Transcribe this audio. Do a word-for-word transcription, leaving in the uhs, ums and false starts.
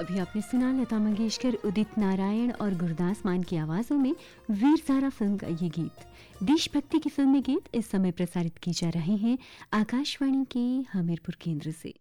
अभी आपने सुना लता मंगेशकर, उदित नारायण और गुरदास मान की आवाज़ों में वीर ज़ारा फिल्म का ये गीत। देशभक्ति की फिल्मी गीत इस समय प्रसारित की जा रहे हैं आकाशवाणी के हमीरपुर केंद्र से।